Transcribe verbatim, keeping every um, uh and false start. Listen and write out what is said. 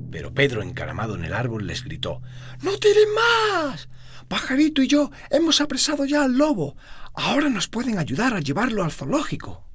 Pero Pedro, encaramado en el árbol, les gritó: «¡No tiren más! Pajarito y yo hemos apresado ya al lobo. Ahora nos pueden ayudar a llevarlo al zoológico».